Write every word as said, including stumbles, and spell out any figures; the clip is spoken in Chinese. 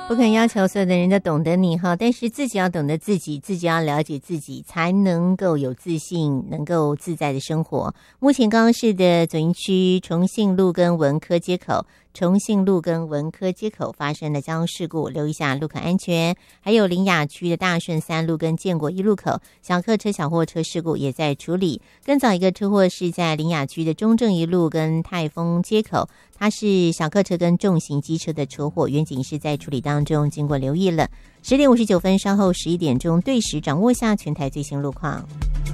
不可能要求所有的人都懂得你哈，但是自己要懂得自己，自己要了解自己，才能够有自信，能够自在的生活。目前高雄市的左营区重信路跟文科街口重信路跟文科街口发生的交通事故，留意一下路口安全。还有林雅区的大顺三路跟建国一路口小客车小货车事故也在处理。更早一个车祸是在林雅区的中正一路跟泰丰街口，它是小客车跟重型机车的车祸，远景是在处理当中，经过留意了。十点五十九分，稍后十一点钟对时掌握下全台最新路况。